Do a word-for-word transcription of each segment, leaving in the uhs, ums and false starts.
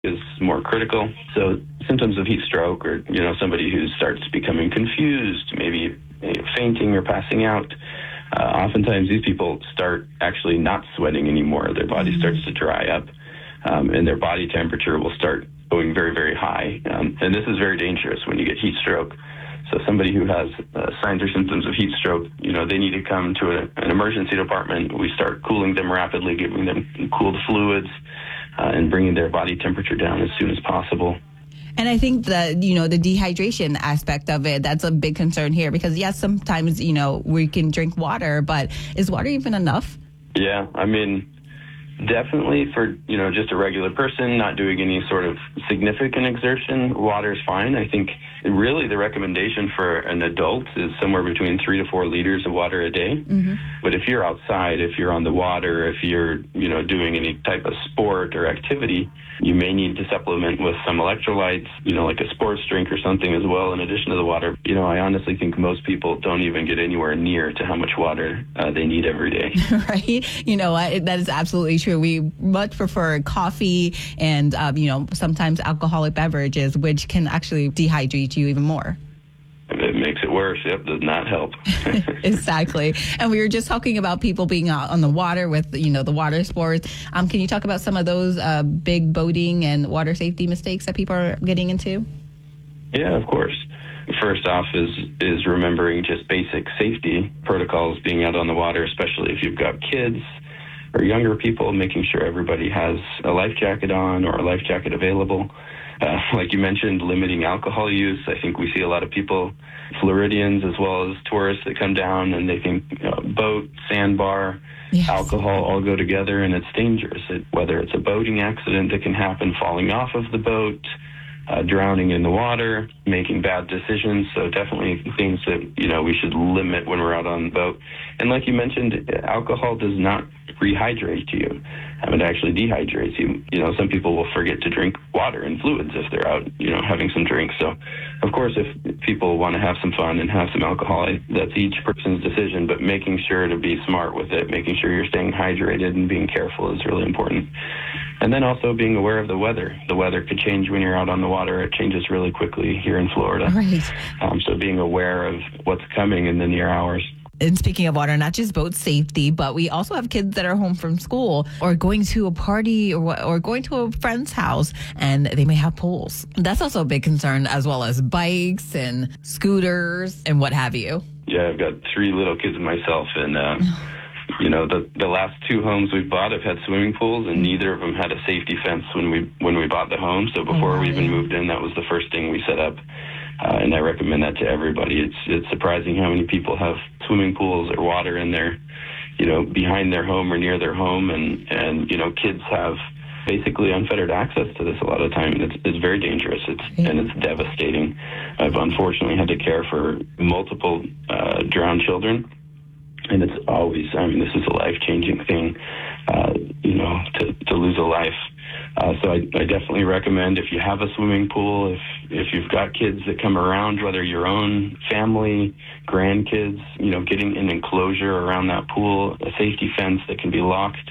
is more critical. So symptoms of heat stroke, or, you know, somebody who starts becoming confused, maybe fainting or passing out, uh, oftentimes these people start actually not sweating anymore. Their body starts to dry up, um, and their body temperature will start going very, very high. Um, and this is very dangerous when you get heat stroke. So somebody who has uh, signs or symptoms of heat stroke, you know, they need to come to a, an emergency department. We start cooling them rapidly, giving them cooled fluids, uh, and bringing their body temperature down as soon as possible. And I think that, you know, the dehydration aspect of it, that's a big concern here because, yes, sometimes, you know, we can drink water, but is water even enough? Yeah, I mean, definitely for, you know, just a regular person not doing any sort of significant exertion, water is fine. I think really the recommendation for an adult is somewhere between three to four liters of water a day. Mm-hmm. But if you're outside, if you're on the water, if you're, you know, doing any type of sport or activity, you may need to supplement with some electrolytes, you know, like a sports drink or something as well, in addition to the water. You know, I honestly think most people don't even get anywhere near to how much water uh, they need every day. Right? You know what? That is absolutely true. We much prefer coffee and, um, you know, sometimes alcoholic beverages, which can actually dehydrate you even more. It makes it worse. Yep, does not help. Exactly. And we were just talking about people being out on the water with, you know, the water sports. Um, can you talk about some of those uh, big boating and water safety mistakes that people are getting into? Yeah, of course. First off is is remembering just basic safety protocols being out on the water, especially if you've got kids or younger people, making sure everybody has a life jacket on or a life jacket available. Uh, like you mentioned, limiting alcohol use. I think we see a lot of people, Floridians as well as tourists, that come down and they think you know, boat, sandbar, yes. alcohol all go together, and it's dangerous. It, whether it's a boating accident that can happen, falling off of the boat, uh, drowning in the water, making bad decisions. So definitely things that, you know, we should limit when we're out on the boat. And like you mentioned, alcohol does not rehydrate you. Um, it actually dehydrates you. You know, some people will forget to drink water and fluids if they're out, you know, having some drinks. So, of course, if people want to have some fun and have some alcohol, that's each person's decision, but making sure to be smart with it, making sure you're staying hydrated and being careful is really important. And then also being aware of the weather. The weather could change when you're out on the water. It changes really quickly here in Florida. Right. Um, so being aware of what's coming in the near hours. And speaking of water, not just boat safety, but we also have kids that are home from school or going to a party or or going to a friend's house, and they may have pools. That's also a big concern, as well as bikes and scooters and what have you. Yeah, I've got three little kids myself, and uh, you know, the the last two homes we've bought have had swimming pools, and neither of them had a safety fence when we when we bought the home. So before oh, we even moved in, that was the first thing we set up. Uh, and I recommend that to everybody. It's it's surprising how many people have swimming pools or water in their, you know, behind their home or near their home, and, and you know, kids have basically unfettered access to this a lot of the time. It's, it's very dangerous. It's yeah. and it's devastating. I've unfortunately had to care for multiple uh, drowned children, and it's always, I mean, this is a life-changing thing, uh, you know, to, to lose a life. Uh, so I, I definitely recommend, if you have a swimming pool, if if you've got kids that come around, whether your own family, grandkids, you know, getting an enclosure around that pool, a safety fence that can be locked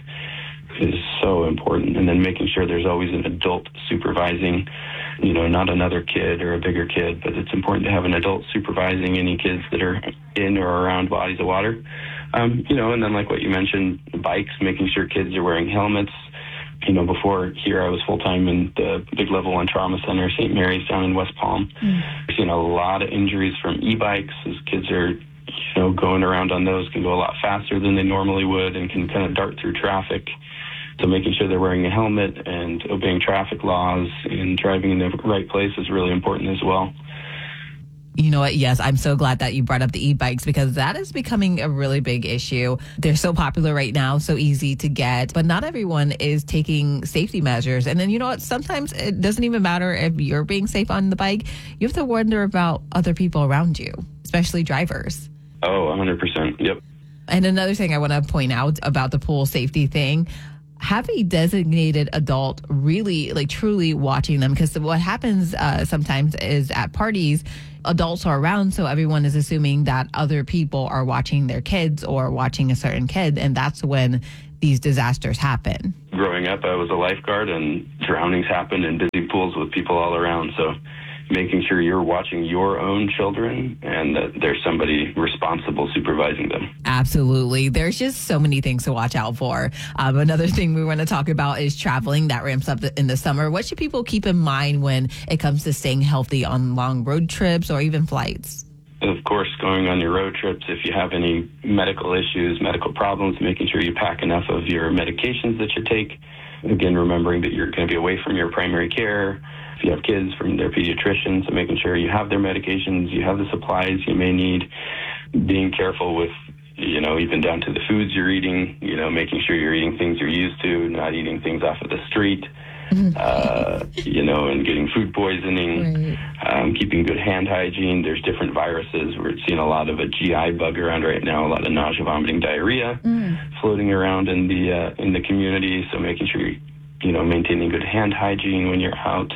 is so important. And then making sure there's always an adult supervising, you know, not another kid or a bigger kid, but it's important to have an adult supervising any kids that are in or around bodies of water. Um, you know, and then like what you mentioned, bikes, making sure kids are wearing helmets. You know, before here, I was full-time in the Big Level One Trauma Center, Saint Mary's down in West Palm. Mm. I've seen a lot of injuries from e-bikes as kids are, you know, going around on those, can go a lot faster than they normally would and can kind of dart through traffic. So making sure they're wearing a helmet and obeying traffic laws and driving in the right place is really important as well. You know what? Yes, I'm so glad that you brought up the e-bikes because that is becoming a really big issue. They're so popular right now, so easy to get, but not everyone is taking safety measures. And then, you know what? Sometimes it doesn't even matter if you're being safe on the bike. You have to wonder about other people around you, especially drivers. Oh, one hundred percent. Yep. And another thing I want to point out about the pool safety thing, have a designated adult really, like, truly watching them. Because what happens uh, sometimes is at parties, adults are around, so everyone is assuming that other people are watching their kids or watching a certain kid, and that's when these disasters happen. growing up, I was a lifeguard, and drownings happen in busy pools with people all around. So making sure you're watching your own children and that there's somebody responsible supervising them. Absolutely. There's just so many things to watch out for. Um, another thing we want to talk about is traveling. That ramps up in the summer. What should people keep in mind when it comes to staying healthy on long road trips or even flights? Of course, going on your road trips, if you have any medical issues, medical problems, making sure you pack enough of your medications that you take. Again, remembering that you're going to be away from your primary care. If you have kids, from their pediatrician, so making sure you have their medications, you have the supplies you may need. Being careful with, you know, even down to the foods you're eating, you know, making sure you're eating things you're used to, not eating things off of the street. Uh, you know, and getting food poisoning, right. um, keeping good hand hygiene. There's different viruses. We're seeing a lot of a G I bug around right now, a lot of nausea, vomiting, diarrhea mm. floating around in the uh, in the community. So making sure you're, you know, maintaining good hand hygiene when you're out.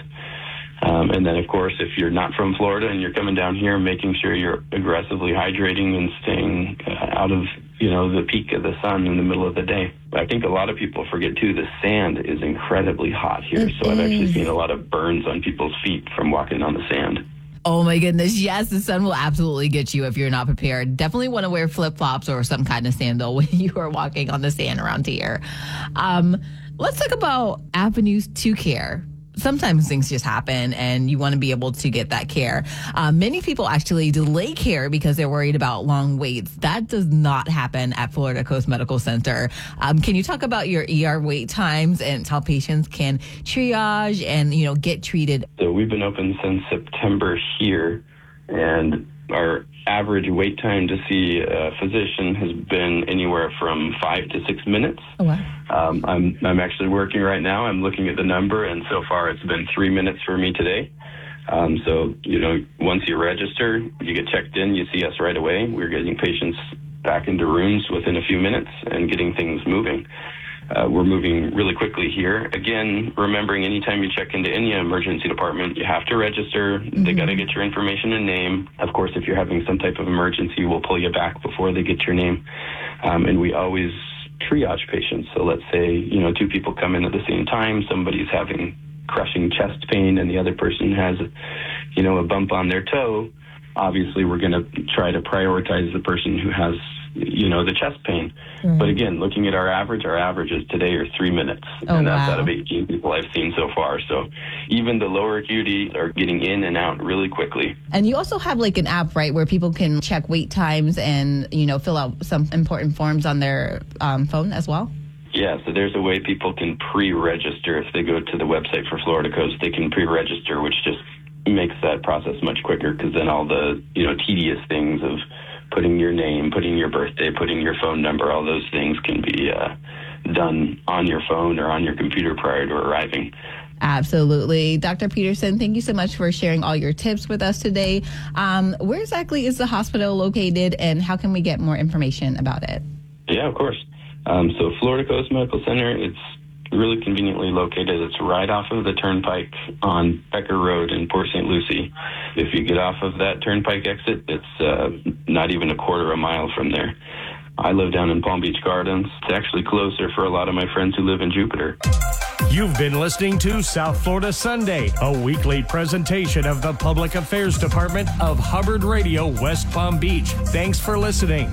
Um, and then, of course, if you're not from Florida and you're coming down here, making sure you're aggressively hydrating and staying uh, out of, you know, the peak of the sun in the middle of the day. I think a lot of people forget, too, the sand is incredibly hot here. It so I've is. actually seen a lot of burns on people's feet from walking on the sand. Oh, my goodness. Yes, the sun will absolutely get you if you're not prepared. Definitely want to wear flip-flops or some kind of sandal when you are walking on the sand around here. Um, let's talk about avenues to care. Sometimes things just happen and you want to be able to get that care. Uh, many people actually delay care because they're worried about long waits. That does not happen at Florida Coast Medical Center. Um, can you talk about your E R wait times and how patients can triage and, you know, get treated? So we've been open since September here, and our average wait time to see a physician has been anywhere from five to six minutes. Oh, wow. Um, I'm I'm actually working right now. I'm looking at the number, and so far it's been three minutes for me today. Um, so, you know, once you register, you get checked in, you see us right away. We're getting patients back into rooms within a few minutes and getting things moving. Uh, we're moving really quickly here. Again, remembering anytime you check into any emergency department, you have to register. Mm-hmm. They got to get your information and name. Of course, if you're having some type of emergency, we'll pull you back before they get your name. Um, and we always triage patients. So let's say, you know, two people come in at the same time. Somebody's having crushing chest pain and the other person has, you know, a bump on their toe. Obviously, we're going to try to prioritize the person who has, you know, the chest pain. Mm-hmm. But again, looking at our average, our averages today are three minutes. Oh, and that's wow. out of eighteen people I've seen so far. So even the lower acuity are getting in and out really quickly. And you also have like an app, right, where people can check wait times and, you know, fill out some important forms on their um, phone as well? Yeah, so there's a way people can pre-register. If they go to the website for Florida Coast, they can pre-register, which just makes that process much quicker, because then all the, you know, tedious things of putting your name, putting your birthday, putting your phone number, all those things can be uh, done on your phone or on your computer prior to arriving. Absolutely. Doctor Peterson, thank you so much for sharing all your tips with us today. Um, where exactly is the hospital located, and how can we get more information about it? Yeah, of course. Um, so Florida Coast Medical Center, it's really conveniently located. It's right off of the turnpike on Becker Road in Port Saint Lucie. If you get off of that turnpike exit, it's uh, not even a quarter of a mile from there. I live down in Palm Beach Gardens. It's actually closer for a lot of my friends who live in Jupiter. You've been listening to South Florida Sunday, a weekly presentation of the Public Affairs Department of Hubbard Radio, West Palm Beach. Thanks for listening.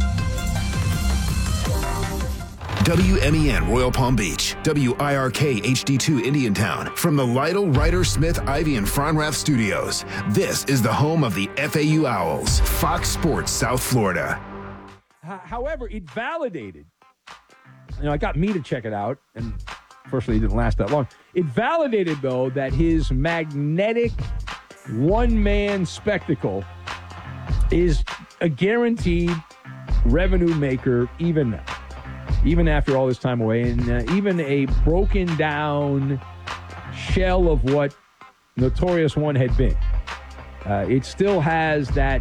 W M E N Royal Palm Beach, W I R K H D two Indiantown, from the Lytle, Ryder, Smith, Ivy, and Fronrath studios. This is the home of the F A U Owls, Fox Sports South Florida. However, it validated, you know, it got me to check it out, and fortunately it didn't last that long. It validated, though, that his magnetic one-man spectacle is a guaranteed revenue maker even now. Even after all this time away, and uh, even a broken down shell of what Notorious One had been. Uh, it still has that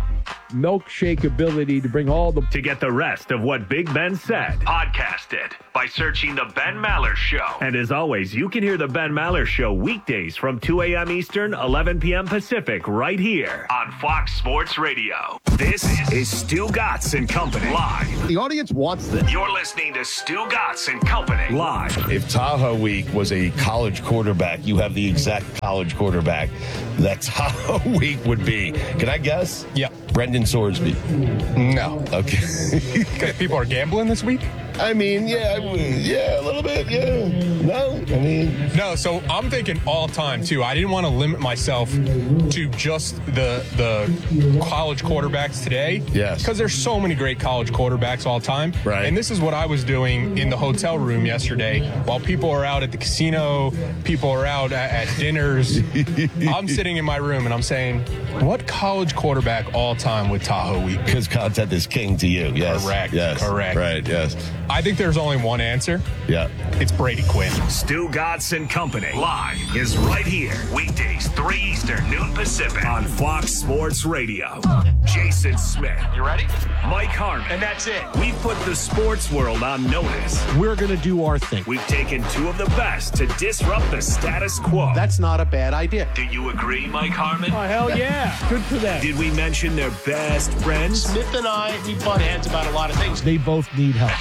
milkshake ability to bring all the... To get the rest of what Big Ben said, podcast it by searching The Ben Maller Show. And as always, you can hear The Ben Maller Show weekdays from two a.m. Eastern, eleven p.m. Pacific, right here on Fox Sports Radio. This is Stu Gatz and Company live. The audience wants this. You're listening to Stu Gatz and Company live. If Tahoe Week was a college quarterback, you have the exact college quarterback that Tahoe Week would be. Can I guess? Yeah. Brendan Sorsby. No. Okay. Because people are gambling this week? I mean, yeah, I would- yeah, a little bit, yeah. No, I mean... No, so I'm thinking all time, too. I didn't want to limit myself to just the the college quarterbacks today. Yes. Because there's so many great college quarterbacks all time. Right. And this is what I was doing in the hotel room yesterday. While people are out at the casino, people are out at, at dinners. I'm sitting in my room and I'm saying, what college quarterback all time with Tahoe Week? Because content is king to you, yes. Correct, Yes. correct. Right, yes. I think there's only one answer. Yeah. It's Brady Quinn. Stu Gatz and Company live is right here. Weekdays, three Eastern, noon Pacific on Fox Sports Radio. Jason Smith. You ready? Mike Harmon. And that's it. We've put the sports world on notice. We're going to do our thing. We've taken two of the best to disrupt the status quo. That's not a bad idea. Do you agree, Mike Harmon? Oh, hell yeah. Good for them. Did we mention their best friends? Smith and I, we butt heads about a lot of things. They both need help.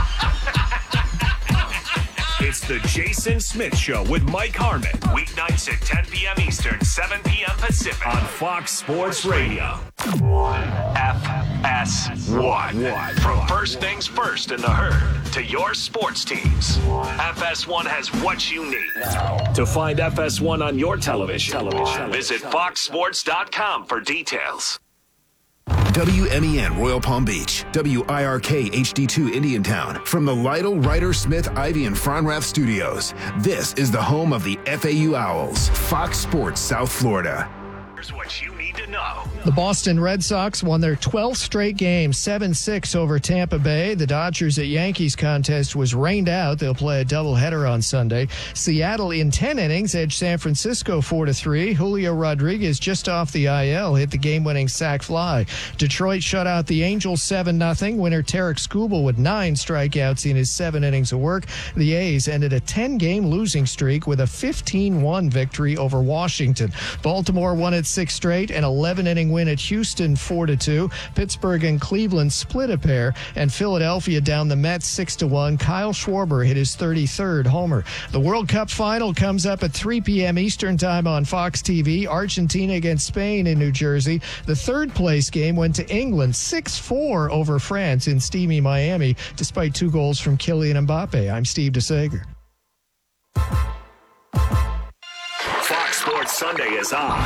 It's the Jason Smith Show with Mike Harmon. Weeknights at ten p.m. Eastern, seven p.m. Pacific on Fox Sports Radio. F S one. From first things first in the herd to your sports teams, F S one has what you need. To find F S one on your television, television. visit fox sports dot com for details. W M E N Royal Palm Beach, W I R K H D two Indiantown. From the Lytle, Ryder, Smith, Ivy, and Fronrath Studios, this is the home of the F A U Owls, Fox Sports South Florida. Here's what you need to know. The Boston Red Sox won their twelfth straight game, seven six over Tampa Bay. The Dodgers at Yankees contest was rained out. They'll play a doubleheader on Sunday. Seattle in ten innings edged San Francisco four to three. Julio Rodriguez just off the I L hit the game-winning sac fly. Detroit shut out the Angels seven nothing. Winner Tarek Skubal with nine strikeouts in his seven innings of work. The A's ended a ten-game losing streak with a fifteen one victory over Washington. Baltimore won its sixth straight, an eleven-inning win at Houston four to two. Pittsburgh and Cleveland split a pair, and Philadelphia down the Mets six to one. Kyle Schwarber hit his thirty-third homer. The World Cup final comes up at three p.m. Eastern time on Fox T V. Argentina against Spain in New Jersey. The third place game went to England six four over France in steamy Miami, despite two goals from Kylian Mbappe. I'm Steve DeSager. Fox Sports Sunday is on.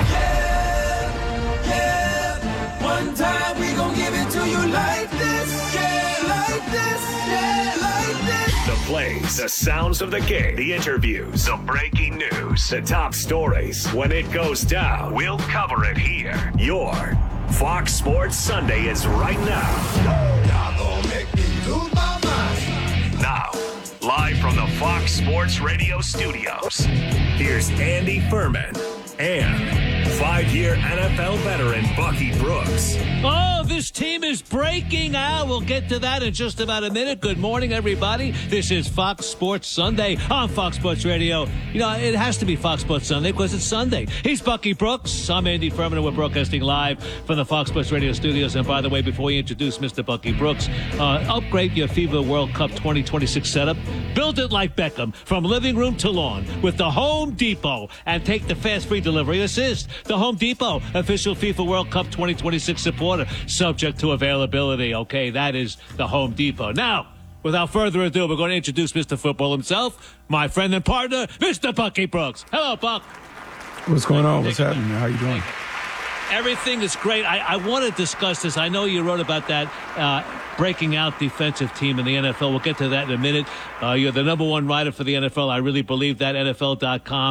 One time we gon' give it to you like this, yeah, like this, yeah, like this. The plays, the sounds of the game, the interviews, the breaking news, the top stories. When it goes down, we'll cover it here. Your Fox Sports Sunday is right now. Y'all gon' make me lose my mind. Now, live from the Fox Sports Radio studios, here's Andy Furman and five-year N F L veteran Bucky Brooks. Oh, this team is breaking out. We'll get to that in just about a minute. Good morning, everybody. This is Fox Sports Sunday on Fox Sports Radio. You know, it has to be Fox Sports Sunday because it's Sunday. He's Bucky Brooks. I'm Andy Furman, and we're broadcasting live from the Fox Sports Radio studios. And by the way, before we introduce Mister Bucky Brooks, uh, upgrade your FIFA World Cup twenty twenty-six setup. Build it like Beckham, from living room to lawn, with the Home Depot. And take the fast free delivery assist. The Home Depot, official FIFA World Cup twenty twenty-six supporter, subject to availability. Okay, that is the Home Depot. Now, without further ado, we're going to introduce Mister Football himself, my friend and partner, Mister Bucky Brooks. Hello, Buck. What's going on? What's happening? How you doing? Everything is great. I, I want to discuss this. I know you wrote about that uh, breaking out defensive team in the N F L. We'll get to that in a minute. Uh, you're the number one writer for the N F L. I really believe that. N F L dot com.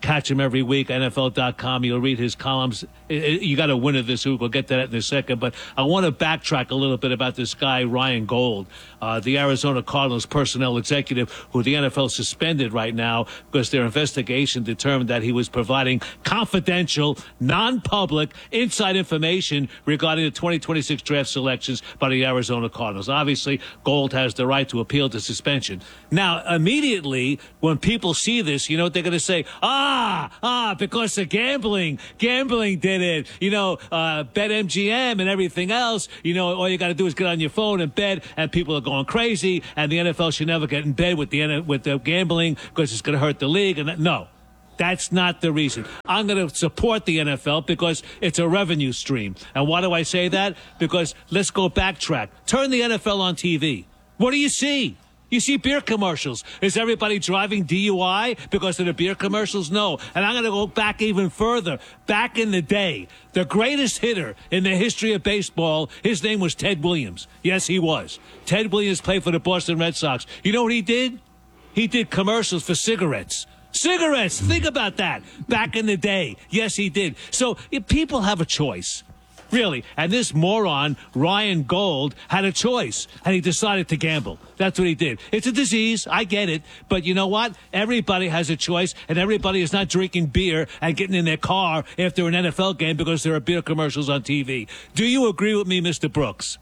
catch him every week, N F L dot com. You'll read his columns. It, it, you got a winner this week. We'll get to that in a second. But I want to backtrack a little bit about this guy, Ryan Gold, uh, the Arizona Cardinals personnel executive who the N F L suspended right now because their investigation determined that he was providing confidential, non-public, inside information regarding the twenty twenty-six draft selections by the Arizona Cardinals. Obviously, Gold has the right to appeal the suspension. Now, immediately, when people see this, you know what they're going to say? Ah, ah, because of gambling. Gambling did it. You know, uh, BetMGM and everything else. You know, all you got to do is get on your phone and bet, and people are going crazy, and the N F L should never get in bed with the with the gambling because it's going to hurt the league. And that, no. That's not the reason. I'm going to support the N F L because it's a revenue stream. And why do I say that? Because let's go backtrack. Turn the N F L on T V. What do you see? You see beer commercials. Is everybody driving D U I because of the beer commercials? No. And I'm going to go back even further. Back in the day, the greatest hitter in the history of baseball, his name was Ted Williams. Yes, he was. Ted Williams played for the Boston Red Sox. You know what he did? He did commercials for cigarettes. Cigarettes. Think about that. Back in the day. Yes, he did. So if people have a choice. Really. And this moron, Ryan Gold, had a choice, and he decided to gamble. That's what he did. It's a disease. I get it. But you know what? Everybody has a choice, and everybody is not drinking beer and getting in their car after an N F L game because there are beer commercials on T V. Do you agree with me, Mister Brooks?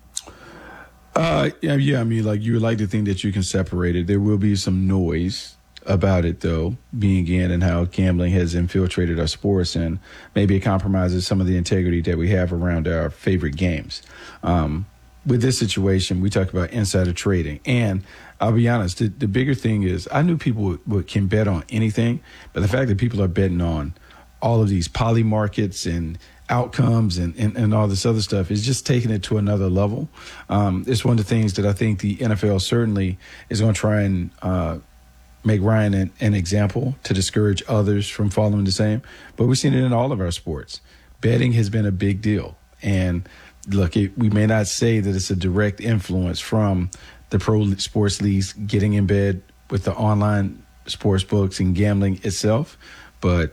Uh, yeah, yeah, I mean, like, you would like to think that you can separate it. There will be some noise about it, though, being in and how gambling has infiltrated our sports, and maybe it compromises some of the integrity that we have around our favorite games. Um, with this situation, we talk about insider trading, and I'll be honest, the, the bigger thing is I knew people would, would, can bet on anything, but the fact that people are betting on all of these poly markets and outcomes and, and, and all this other stuff is just taking it to another level. Um, it's one of the things that I think the N F L certainly is going to try and uh, make Ryan an, an example to discourage others from following the same. But we've seen it in all of our sports. Betting has been a big deal. And look, it, we may not say that it's a direct influence from the pro sports leagues getting in bed with the online sports books and gambling itself, but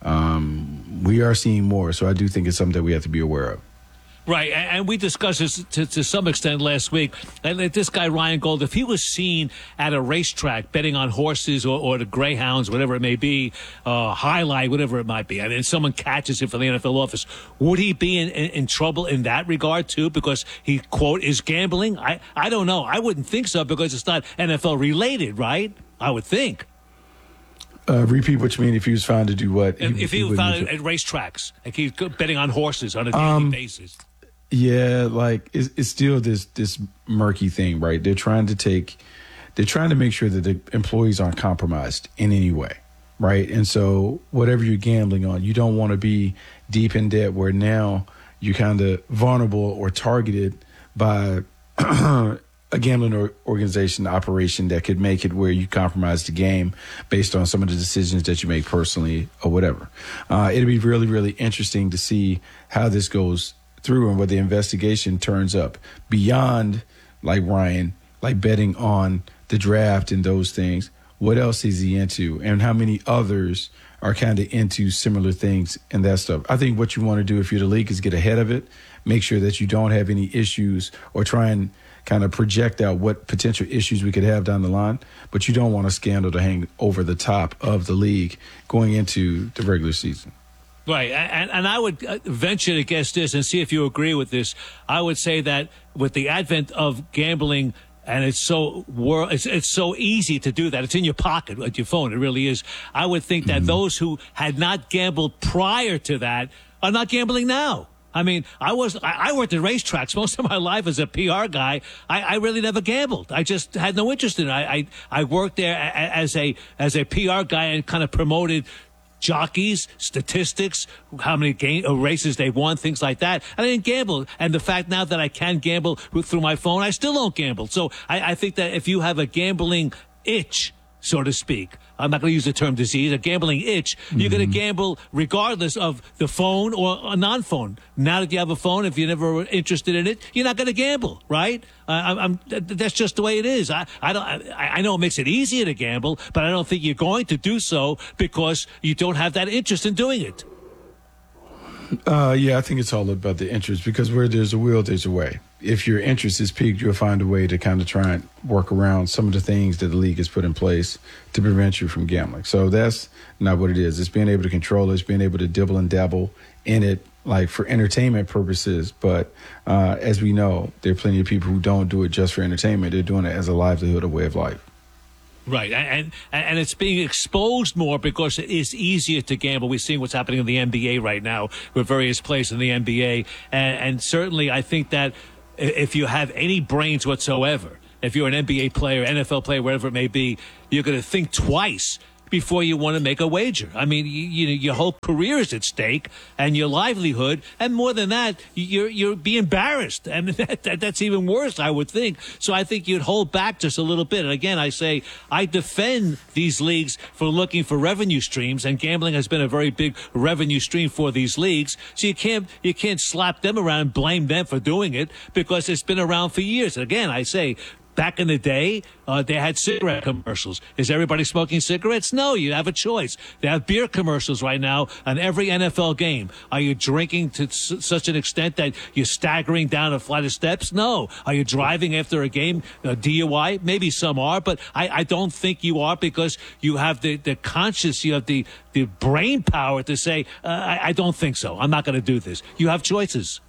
um, we are seeing more. So I do think it's something that we have to be aware of. Right, and we discussed this to, to some extent last week. And this guy, Ryan Gold, if he was seen at a racetrack betting on horses or, or the greyhounds, whatever it may be, uh, highlight, whatever it might be, and then someone catches him from the N F L office, would he be in, in, in trouble in that regard, too, because he, quote, is gambling? I, I don't know. I wouldn't think so because it's not N F L related, right? I would think. Uh, repeat what you mean. If he was found to do what? If he, if he was found at, at racetracks, like he's betting on horses on a daily um, basis. Yeah, like it's, it's still this this murky thing, right? They're trying to take, they're trying to make sure that the employees aren't compromised in any way, right? And so whatever you're gambling on, you don't want to be deep in debt where now you're kind of vulnerable or targeted by a gambling or organization operation that could make it where you compromise the game based on some of the decisions that you make personally or whatever. Uh, it'll be really, really interesting to see how this goes through and where the investigation turns up beyond, like Ryan, like betting on the draft and those things. What else is he into, and how many others are kind of into similar things and that stuff? I think what you want to do if you're the league is get ahead of it, make sure that you don't have any issues, or try and kind of project out what potential issues we could have down the line. But you don't want a scandal to hang over the top of the league going into the regular season. Right, and, and I would venture to guess this and see if you agree with this. I would say that with the advent of gambling, and it's so it's, it's so easy to do that. It's in your pocket with your phone. It really is. I would think that mm-hmm. those who had not gambled prior to that are not gambling now. I mean, I was I, I worked at racetracks most of my life as a P R guy. I, I really never gambled. I just had no interest in it. I I, I worked there as a as a P R guy and kind of promoted jockeys, statistics, how many game, uh, races they won, things like that. And I didn't gamble. And the fact now that I can gamble through my phone, I still don't gamble. So I, I think that if you have a gambling itch, so to speak, I'm not going to use the term disease, a gambling itch. Mm-hmm. You're going to gamble regardless of the phone or a non-phone. Now that you have a phone, if you never were interested in it, you're not going to gamble, right? Uh, I'm, I'm, that's just the way it is. I, I don't. I, I know it makes it easier to gamble, but I don't think you're going to do so because you don't have that interest in doing it. Uh, yeah, I think it's all about the interest, because where there's a will, there's a way. If your interest is piqued, you'll find a way to kind of try and work around some of the things that the league has put in place to prevent you from gambling. So that's not what it is. It's being able to control it. It's being able to dibble and dabble in it, like for entertainment purposes. But uh, as we know, there are plenty of people who don't do it just for entertainment. They're doing it as a livelihood, a way of life. Right, and and it's being exposed more because it is easier to gamble. We're seeing what's happening in the N B A right now with various players in the N B A, and, and certainly I think that if you have any brains whatsoever, if you're an N B A player, N F L player, whatever it may be, you're going to think twice before you want to make a wager. I mean, you, you know, your whole career is at stake and your livelihood, and more than that, you're you're be embarrassed, and that, that, that's even worse, I would think. So I think you'd hold back just a little bit. And again, I say I defend these leagues for looking for revenue streams, and gambling has been a very big revenue stream for these leagues. So you can't you can't slap them around and blame them for doing it, because it's been around for years. Again, I say, back in the day, uh, they had cigarette commercials. Is everybody smoking cigarettes? No, you have a choice. They have beer commercials right now on every N F L game. Are you drinking to s- such an extent that you're staggering down a flight of steps? No. Are you driving after a game, uh, D U I? Maybe some are, but I, I don't think you are, because you have the, the conscience, you have the, the brain power to say, uh, I, I don't think so. I'm not going to do this. You have choices.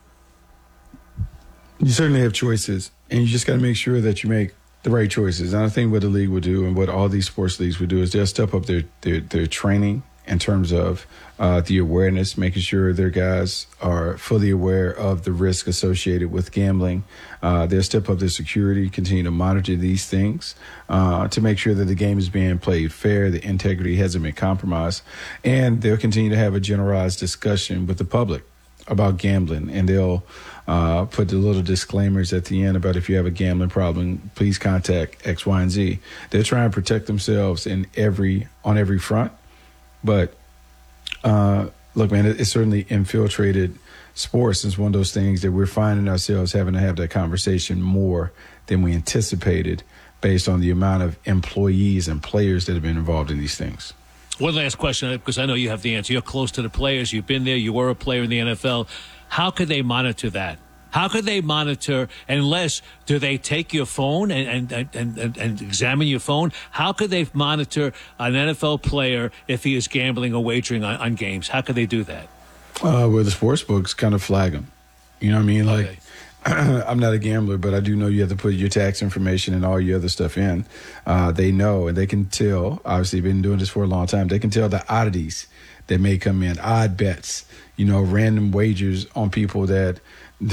You certainly have choices, and you just got to make sure that you make the right choices. And I think what the league would do, and what all these sports leagues would do, is they'll step up their their, their training in terms of uh, the awareness, making sure their guys are fully aware of the risk associated with gambling. Uh, they'll step up their security, continue to monitor these things uh, to make sure that the game is being played fair, the integrity hasn't been compromised, and they'll continue to have a generalized discussion with the public about gambling, and they'll uh, put the little disclaimers at the end about, if you have a gambling problem, please contact X, Y, and Z. They're trying to protect themselves in every on every front. But uh, look, man, it, it's certainly infiltrated sports. It's one of those things that we're finding ourselves having to have that conversation more than we anticipated, based on the amount of employees and players that have been involved in these things. One last question, because I know you have the answer. You're close to the players. You've been there. You were a player in the N F L. How could they monitor that? How could they monitor, unless, do they take your phone and, and, and, and, and examine your phone? How could they monitor an N F L player if he is gambling or wagering on, on games? How could they do that? Uh, well, the sports books kind of flag them. You know what I mean? Like, okay. I'm not a gambler, but I do know you have to put your tax information and all your other stuff in. Uh, they know, and they can tell, obviously been doing this for a long time, they can tell the oddities that may come in, odd bets, you know, random wagers on people that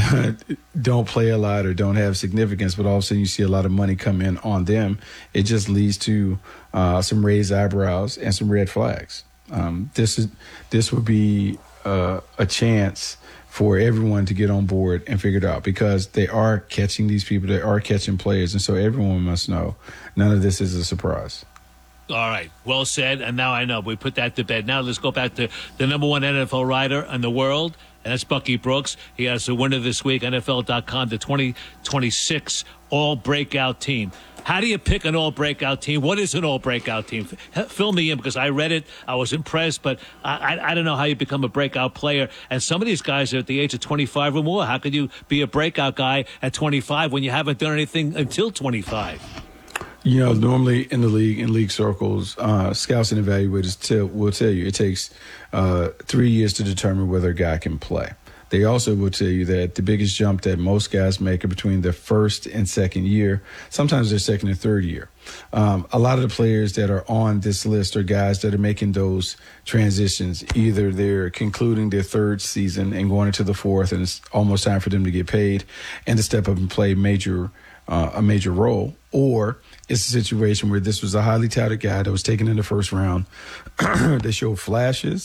don't play a lot or don't have significance, but all of a sudden you see a lot of money come in on them. It just leads to uh, some raised eyebrows and some red flags. Um, this is this would be uh, a chance for everyone to get on board and figure it out, because they are catching these people, they are catching players, and so everyone must know none of this is a surprise. All right, well said, and now I know. We put that to bed. Now let's go back to the number one N F L writer in the world, and that's Bucky Brooks. He has a winner this week, N F L dot com, the twenty twenty-six All-Breakout Team. How do you pick an all-breakout team? What is an all-breakout team? Fill me in, because I read it. I was impressed, but I, I, I don't know how you become a breakout player. And some of these guys are at the age of twenty-five or more. How could you be a breakout guy at twenty-five when you haven't done anything until twenty-five? You know, normally in the league, in league circles, uh, scouts and evaluators tell, will tell you it takes uh, three years to determine whether a guy can play. They also will tell you that the biggest jump that most guys make are between their first and second year, sometimes their second and third year. Um, a lot of the players that are on this list are guys that are making those transitions. Either they're concluding their third season and going into the fourth, and it's almost time for them to get paid and to step up and play major uh, a major role, or it's a situation where this was a highly touted guy that was taken in the first round. They showed flashes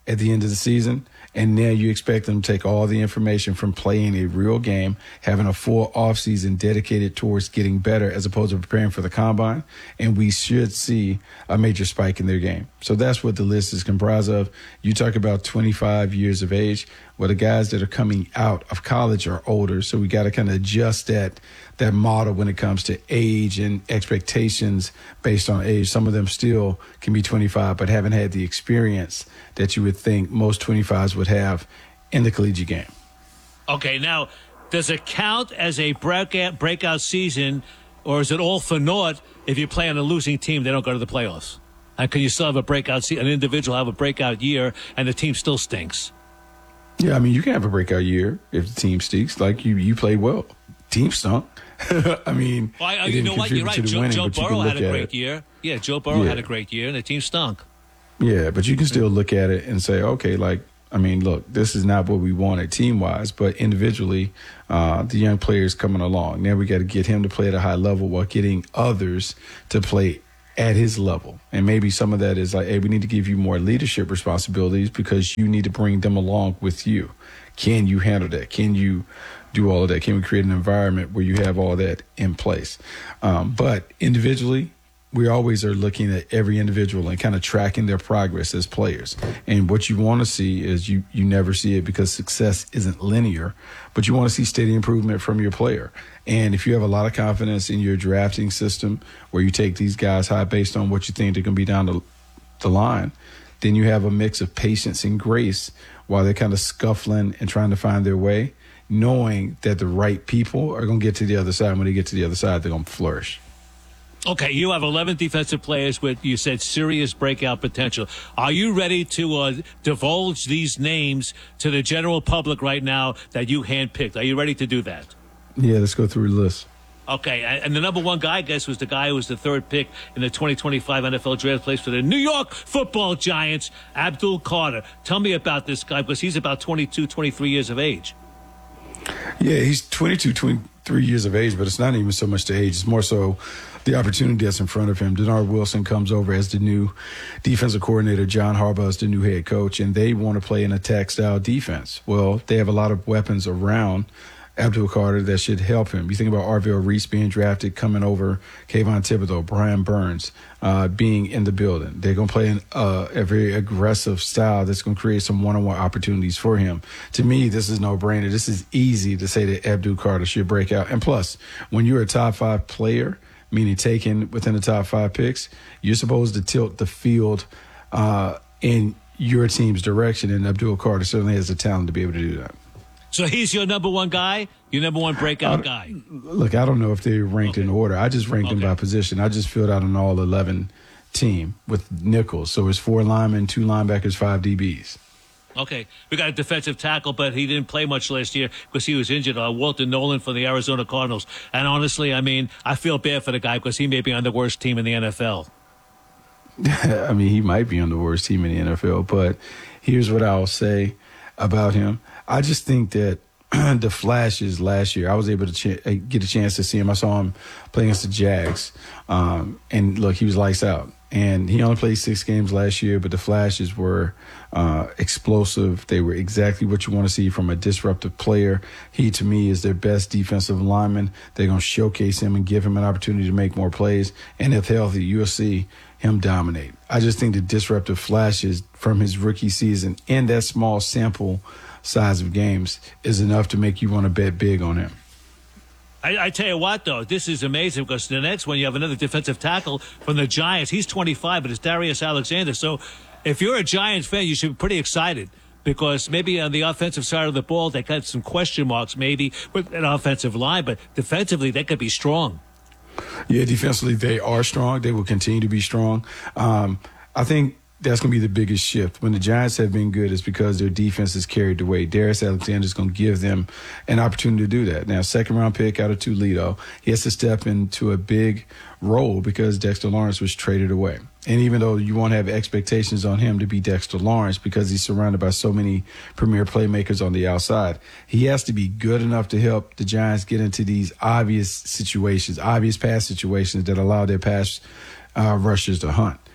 at the end of the season. And now you expect them to take all the information from playing a real game, having a full offseason dedicated towards getting better as opposed to preparing for the combine. And we should see a major spike in their game. So that's what the list is comprised of. You talk about twenty-five years of age. Well, the guys that are coming out of college are older. So we got to kind of adjust that that model when it comes to age and expectations based on age. Some of them still can be twenty-five, but haven't had the experience that you would think most twenty-fives would have in the collegiate game. Okay, now, does it count as a breakout, breakout season, or is it all for naught if you play on a losing team, they don't go to the playoffs? And can you still have a breakout season, an individual have a breakout year, and the team still stinks? Yeah, I mean, you can have a breakout year if the team stinks. Like, you, you played well. Team stunk. I mean, well, I, it you didn't know what? contribute You're right. to the Joe, winning, Joe but you Burrow can had look a at great it. year. Yeah, Joe Burrow Yeah. had a great year, and the team stunk. Yeah, but you can still look at it and say, okay, like, I mean, look, this is not what we wanted team-wise, but individually, uh, the young players coming along. Now we got to get him to play at a high level while getting others to play at his level. And maybe some of that is like, hey, we need to give you more leadership responsibilities because you need to bring them along with you. Can you handle that? Can you do all of that? Can we create an environment where you have all that in place? Um, but individually, we always are looking at every individual and kind of tracking their progress as players. And what you want to see is you you never see it because success isn't linear, but you want to see steady improvement from your player. And if you have a lot of confidence in your drafting system where you take these guys high based on what you think they're going to be down the, the line, then you have a mix of patience and grace while they're kind of scuffling and trying to find their way, knowing that the right people are going to get to the other side. When they get to the other side, they're going to flourish. Okay, you have eleven defensive players with, you said, serious breakout potential. Are you ready to uh, divulge these names to the general public right now that you handpicked? Are you ready to do that? Yeah, let's go through the list. Okay, and the number one guy, I guess, was the guy who was the third pick in the twenty twenty-five N F L draft, plays for the New York Football Giants, Abdul Carter. Tell me about this guy, because he's about twenty-two, twenty-three years of age. Yeah, he's twenty-two, twenty-three years of age, but it's not even so much the age. It's more so the opportunity that's in front of him. Denard Wilson comes over as the new defensive coordinator. John Harbaugh is the new head coach, and they want to play an attack-style defense. Well, they have a lot of weapons around Abdul Carter that should help him. You think about Arvell Reese being drafted, coming over, Kayvon Thibodeau, Brian Burns uh, being in the building. They're going to play an, uh, a very aggressive style that's going to create some one-on-one opportunities for him. To me, this is no-brainer. This is easy to say that Abdul Carter should break out. And plus, when you're a top five player, meaning taken within the top five picks, you're supposed to tilt the field uh, in your team's direction, and Abdul Carter certainly has the talent to be able to do that. So he's your number one guy, your number one breakout guy. Look, I don't know if they're ranked okay. in order. I just ranked okay. them by position. I just filled out an all eleven team with nickels. So it's four linemen, two linebackers, five D Bs. Okay. We got a defensive tackle, but he didn't play much last year because he was injured. Uh, Walter Nolan for the Arizona Cardinals. And honestly, I mean, I feel bad for the guy because he may be on the worst team in the N F L. I mean, he might be on the worst team in the N F L, but here's what I'll say about him. I just think that the flashes last year, I was able to ch- get a chance to see him. I saw him play against the Jags. Um, and, look, he was lights out. And he only played six games last year, but the flashes were uh, explosive. They were exactly what you want to see from a disruptive player. He, to me, is their best defensive lineman. They're going to showcase him and give him an opportunity to make more plays. And if healthy, you'll see him dominate. I just think the disruptive flashes from his rookie season in that small sample size of games is enough to make you want to bet big on him. I, I tell you what, though, this is amazing because the next one you have another defensive tackle from the Giants. He's twenty-five, but it's Darius Alexander. So if you're a Giants fan, you should be pretty excited because maybe on the offensive side of the ball, they got some question marks maybe with an offensive line, but defensively, they could be strong. Yeah, defensively, they are strong. They will continue to be strong. Um, I think that's going to be the biggest shift. When the Giants have been good, it's because their defense has carried the weight. Darius Alexander is going to give them an opportunity to do that. Now, second round pick out of Toledo, he has to step into a big role because Dexter Lawrence was traded away. And even though you won't have expectations on him to be Dexter Lawrence because he's surrounded by so many premier playmakers on the outside, he has to be good enough to help the Giants get into these obvious situations, obvious pass situations that allow their pass uh, rushers to hunt.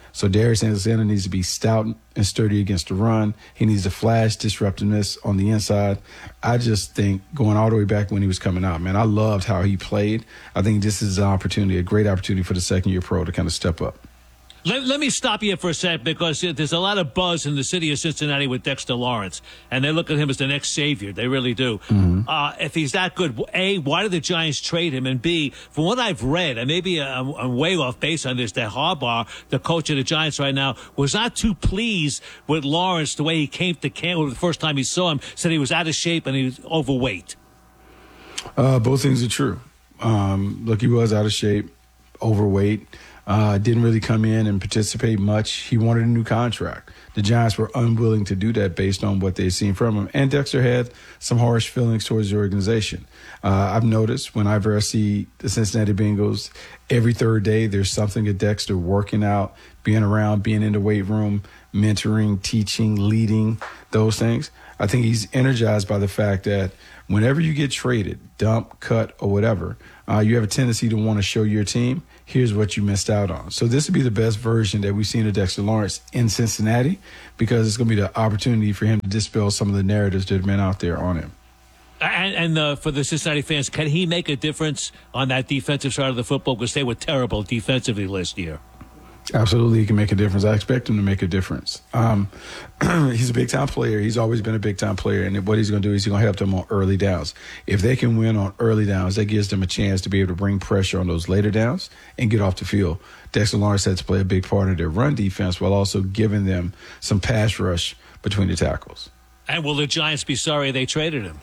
So Darius Alexander needs to be stout and sturdy against the run. He needs to flash disruptiveness on the inside. I just think going all the way back when he was coming out, man, I loved how he played. I think this is an opportunity, a great opportunity for the second-year pro to kind of step up. Let, let me stop you for a sec because there's a lot of buzz in the city of Cincinnati with Dexter Lawrence, and they look at him as the next savior. They really do. Mm-hmm. Uh, if he's that good, A, why did the Giants trade him? And B, from what I've read, and maybe I'm, I'm way off base on this, that Harbaugh, the coach of the Giants right now, was not too pleased with Lawrence the way he came to camp the first time he saw him, said he was out of shape and he was overweight. Uh, both things are true. Um, look, he was out of shape, overweight. Uh, didn't really come in and participate much. He wanted a new contract. The Giants were unwilling to do that based on what they'd seen from him. And Dexter had some harsh feelings towards the organization. Uh, I've noticed whenever I see the Cincinnati Bengals, every third day there's something at Dexter working out, being around, being in the weight room, mentoring, teaching, leading, those things. I think he's energized by the fact that whenever you get traded, dump, cut, or whatever, uh, you have a tendency to want to show your team, here's what you missed out on. So this would be the best version that we've seen of Dexter Lawrence in Cincinnati because it's going to be the opportunity for him to dispel some of the narratives that have been out there on him. And, and uh, for the Cincinnati fans, can he make a difference on that defensive side of the football? Because they were terrible defensively last year. Absolutely, he can make a difference. I expect him to make a difference. Um, he's a big-time player. He's always been a big-time player, and what he's going to do is he's going to help them on early downs. If they can win on early downs, that gives them a chance to be able to bring pressure on those later downs and get off the field. Dexter Lawrence had to play a big part of their run defense while also giving them some pass rush between the tackles. And will the Giants be sorry they traded him?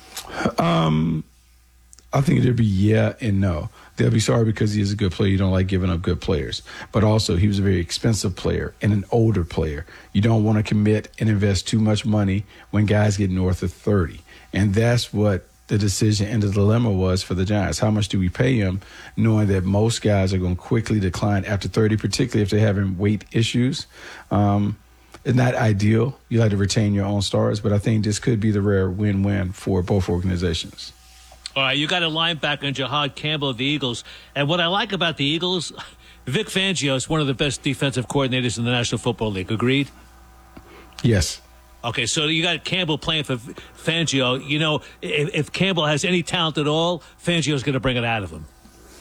Um, I think it'd be yeah and no. They'll be sorry because he is a good player. You don't like giving up good players. But also, he was a very expensive player and an older player. You don't want to commit and invest too much money when guys get north of thirty. And that's what the decision and the dilemma was for the Giants. How much do we pay him, knowing that most guys are going to quickly decline after thirty, particularly if they're having weight issues? Um, it's not ideal. You like to retain your own stars, but I think this could be the rare win-win for both organizations. All right, you got a linebacker in Jahad Campbell of the Eagles. And what I like about the Eagles, Vic Fangio is one of the best defensive coordinators in the National Football League. Agreed? Yes. Okay, so you got Campbell playing for Fangio. You know, if, if Campbell has any talent at all, Fangio's going to bring it out of him.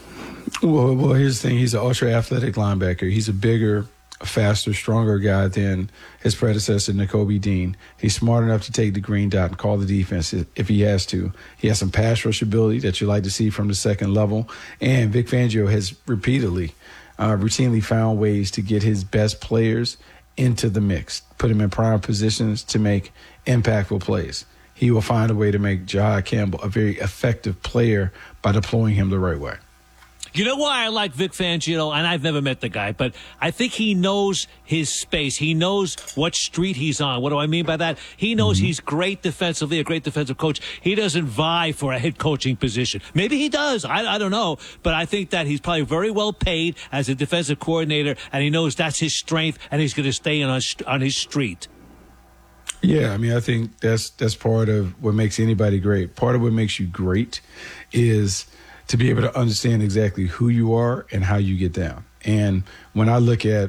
Well, well, here's the thing. He's an ultra-athletic linebacker. He's a bigger, faster, stronger guy than his predecessor, Nakobe Dean. He's smart enough to take the green dot and call the defense if he has to. He has some pass rush ability that you like to see from the second level. And Vic Fangio has repeatedly, uh, routinely found ways to get his best players into the mix, put him in prime positions to make impactful plays. He will find a way to make Jahad Campbell a very effective player by deploying him the right way. You know why I like Vic Fangio? And I've never met the guy, but I think he knows his space. He knows what street he's on. What do I mean by that? He knows mm-hmm. he's great defensively, a great defensive coach. He doesn't vie for a head coaching position. Maybe he does. I, I don't know. But I think that he's probably very well paid as a defensive coordinator, and he knows that's his strength, and he's going to stay on, on his street. Yeah, I mean, I think that's that's part of what makes anybody great. Part of what makes you great is to be able to understand exactly who you are and how you get down. And when I look at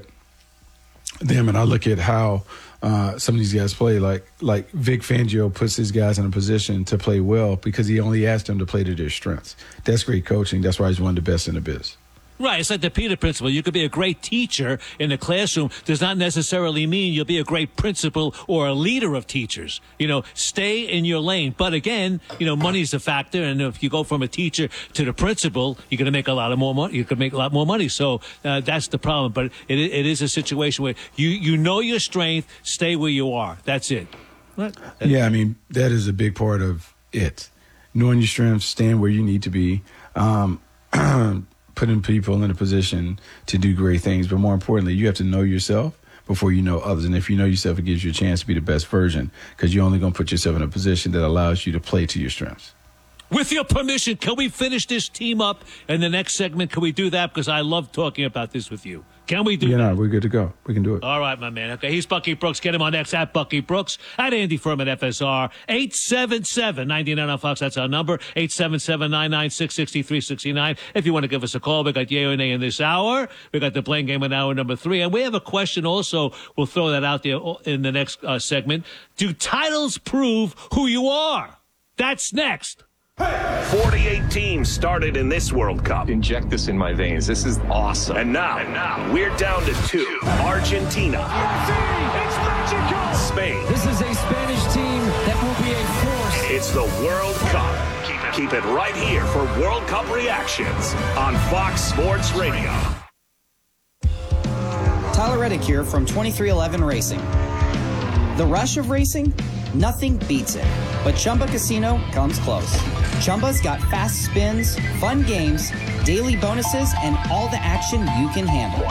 them and I look at how uh, some of these guys play, like like Vic Fangio puts his guys in a position to play well because he only asked them to play to their strengths. That's great coaching. That's why he's one of the best in the biz. Right. It's like the Peter principle. You could be a great teacher in the classroom. Does not necessarily mean you'll be a great principal or a leader of teachers. You know, stay in your lane. But again, you know, money's a factor. And if you go from a teacher to the principal, you're going to make a lot of more money. You could make a lot more money. So uh, that's the problem. But it, it is a situation where you, you know your strength, stay where you are. That's it. What? Yeah, I mean, that is a big part of it. Knowing your strengths, staying where you need to be. Um, putting people in a position to do great things. But more importantly, you have to know yourself before you know others. And if you know yourself, it gives you a chance to be the best version because you're only going to put yourself in a position that allows you to play to your strengths. With your permission, can we finish this team up in the next segment? Can we do that? Because I love talking about this with you. Can we do Yeah, that? no, we're good to go. We can do it. All right, my man. Okay, he's Bucky Brooks. Get him on X at Bucky Brooks, at Andy Furman F S R. eight seven seven, nine nine on Fox. That's our number. eight seven seven, nine nine six, six three six nine. If you want to give us a call, we got Yay or Nay in this hour. We got the playing game in hour number three. And we have a question also. We'll throw that out there in the next uh, segment. Do titles prove who you are? That's next. forty-eight teams started in this World Cup. Inject this in my veins. This is awesome. And now, and now we're down to two. Argentina. It's magical. Spain. This is a Spanish team that will be a force. It's the World Cup. Keep it, keep it right here for World Cup reactions on Fox Sports Radio. Tyler Reddick here from twenty-three eleven Racing. The rush of racing? Nothing beats it. But Chumba Casino comes close. Chumba's got fast spins, fun games, daily bonuses, and all the action you can handle.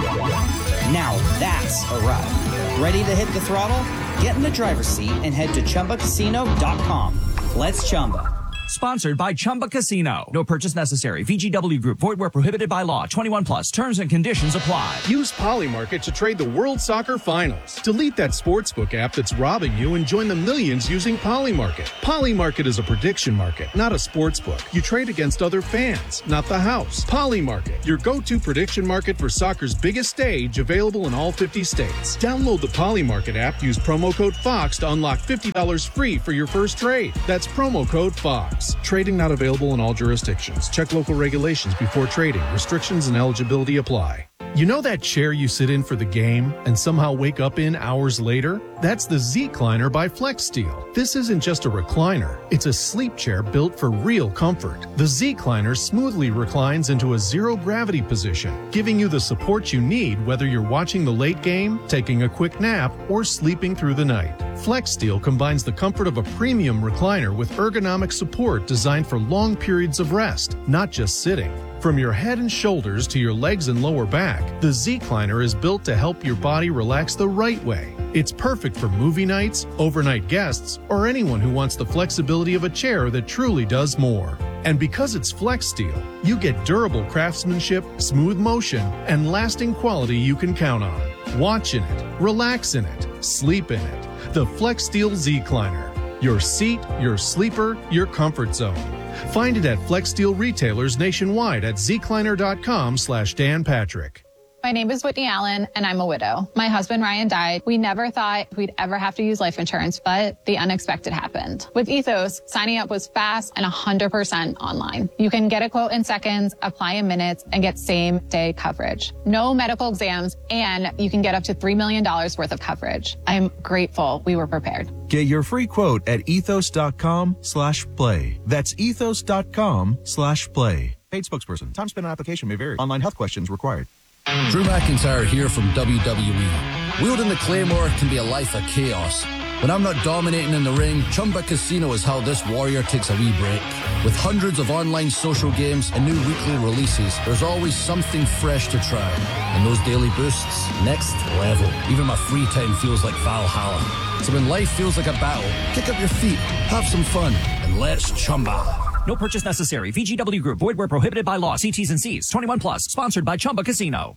Now that's a ride. Ready to hit the throttle? Get in the driver's seat and head to Chumba Casino dot com. Let's Chumba. Sponsored by Chumba Casino. No purchase necessary. V G W Group. Void where prohibited by law. twenty-one plus. Terms and conditions apply. Use Polymarket to trade the World Soccer Finals. Delete that sportsbook app that's robbing you and join the millions using Polymarket. Polymarket is a prediction market, not a sportsbook. You trade against other fans, not the house. Polymarket, your go-to prediction market for soccer's biggest stage, available in all fifty states. Download the Polymarket app. Use promo code FOX to unlock fifty dollars free for your first trade. That's promo code FOX. Trading not available in all jurisdictions. Check local regulations before trading. Restrictions and eligibility apply. You know that chair you sit in for the game and somehow wake up in hours later? That's the Z-Cliner by FlexSteel. This isn't just a recliner. It's a sleep chair built for real comfort. The Z-Cliner smoothly reclines into a zero-gravity position, giving you the support you need whether you're watching the late game, taking a quick nap, or sleeping through the night. FlexSteel combines the comfort of a premium recliner with ergonomic support designed for long periods of rest, not just sitting. From your head and shoulders to your legs and lower back, the Z-Cliner is built to help your body relax the right way. It's perfect for movie nights, overnight guests, or anyone who wants the flexibility of a chair that truly does more. And because it's FlexSteel, you get durable craftsmanship, smooth motion, and lasting quality you can count on. Watch in it, relax in it, sleep in it. The FlexSteel Z-Cliner. Your seat, your sleeper, your comfort zone. Find it at FlexSteel retailers nationwide at zcliner.com slash Dan Patrick. My name is Whitney Allen, and I'm a widow. My husband, Ryan, died. We never thought we'd ever have to use life insurance, but the unexpected happened. With Ethos, signing up was fast and one hundred percent online. You can get a quote in seconds, apply in minutes, and get same-day coverage. No medical exams, and you can get up to three million dollars worth of coverage. I'm grateful we were prepared. Get your free quote at ethos.com slash play. That's ethos.com slash play. Paid spokesperson. Time spent on application may vary. Online health questions required. Drew McIntyre here from W W E. Wielding the Claymore can be a life of chaos. When I'm not dominating in the ring, Chumba Casino is how this warrior takes a wee break. With hundreds of online social games and new weekly releases, there's always something fresh to try. And those daily boosts, next level. Even my free time feels like Valhalla. So when life feels like a battle, kick up your feet, have some fun, and let's Chumba. No purchase necessary. V G W Group. Void where prohibited by law. See T's and C's. twenty-one plus. Sponsored by Chumba Casino.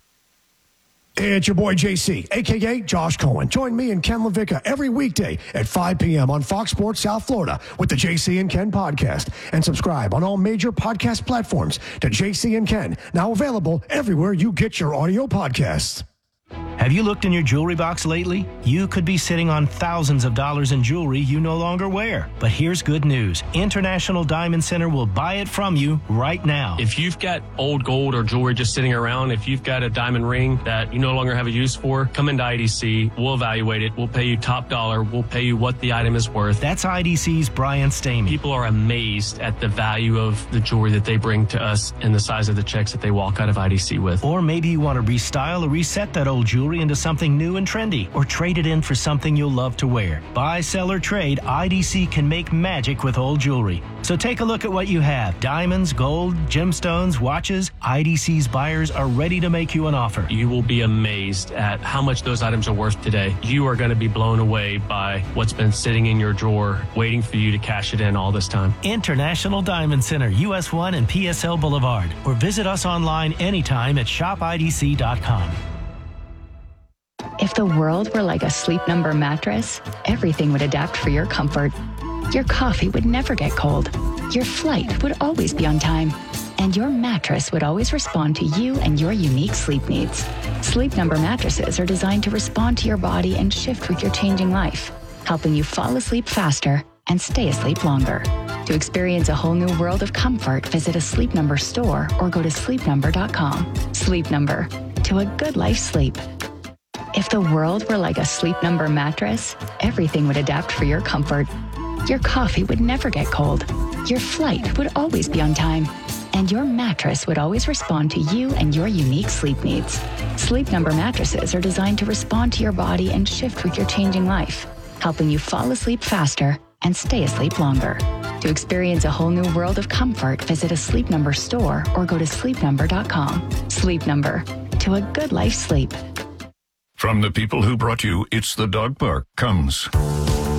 It's your boy J C, a k a. Josh Cohen. Join me and Ken LaVicka every weekday at five p.m. on Fox Sports South Florida with the J C and Ken podcast. And subscribe on all major podcast platforms to J C and Ken, now available everywhere you get your audio podcasts. Have you looked in your jewelry box lately? You could be sitting on thousands of dollars in jewelry you no longer wear. But here's good news. International Diamond Center will buy it from you right now. If you've got old gold or jewelry just sitting around, if you've got a diamond ring that you no longer have a use for, come into I D C. We'll evaluate it. We'll pay you top dollar. We'll pay you what the item is worth. That's I D C's Brian Stamey. People are amazed at the value of the jewelry that they bring to us and the size of the checks that they walk out of I D C with. Or maybe you want to restyle or reset that old jewelry into something new and trendy, or trade it in for something you'll love to wear. Buy, sell, or trade, I D C can make magic with old jewelry. So take a look at what you have. Diamonds, gold, gemstones, watches. I D C's buyers are ready to make you an offer. You will be amazed at how much those items are worth today. You are going to be blown away by what's been sitting in your drawer, waiting for you to cash it in all this time. International Diamond Center, U S one and P S L Boulevard. Or visit us online anytime at shop I D C dot com. If the world were like a Sleep Number mattress, everything would adapt for your comfort. Your coffee would never get cold. Your flight would always be on time. And your mattress would always respond to you and your unique sleep needs. Sleep Number mattresses are designed to respond to your body and shift with your changing life, helping you fall asleep faster and stay asleep longer. To experience a whole new world of comfort, visit a Sleep Number store or go to sleep number dot com. Sleep Number, to a good life sleep. If the world were like a Sleep Number mattress, everything would adapt for your comfort. Your coffee would never get cold. Your flight would always be on time. And your mattress would always respond to you and your unique sleep needs. Sleep Number mattresses are designed to respond to your body and shift with your changing life, helping you fall asleep faster and stay asleep longer. To experience a whole new world of comfort, visit a Sleep Number store or go to sleep number dot com. Sleep Number, to a good life sleep. From the people who brought you It's the Dog Park comes